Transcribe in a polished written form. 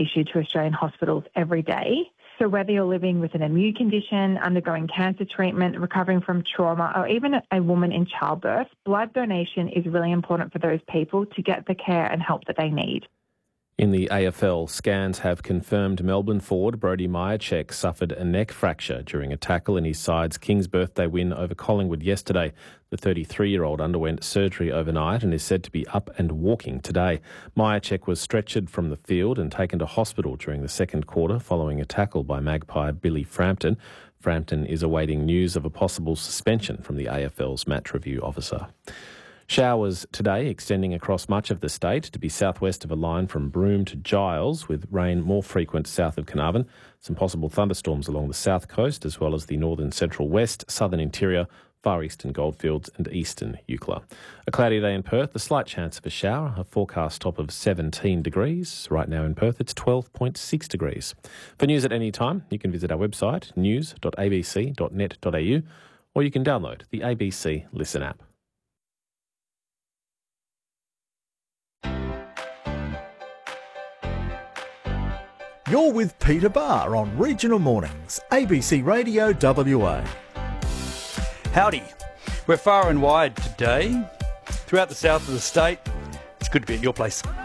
issued to Australian hospitals every day. So whether you're living with an immune condition, undergoing cancer treatment, recovering from trauma, or even a woman in childbirth, blood donation is really important for those people to get the care and help that they need. In the AFL, scans have confirmed Melbourne forward Brodie Mihocek suffered a neck fracture during a tackle in his side's King's birthday win over Collingwood yesterday. The 33-year-old underwent surgery overnight and is said to be up and walking today. Mihocek was stretchered from the field and taken to hospital during the second quarter following a tackle by Magpie Billy Frampton. Frampton is awaiting news of a possible suspension from the AFL's match review officer. Showers today extending across much of the state to be southwest of a line from Broome to Giles, with rain more frequent south of Carnarvon. Some possible thunderstorms along the south coast as well as the northern central west, southern interior, far eastern Goldfields and eastern Eucla. A cloudy day in Perth, a slight chance of a shower, a forecast top of 17 degrees. Right now in Perth it's 12.6 degrees. For news at any time, you can visit our website news.abc.net.au or you can download the ABC Listen app. You're with Peter Barr on Regional Mornings, ABC Radio WA. Howdy. We're far and wide today. Throughout the south of the state, it's good to be at your place.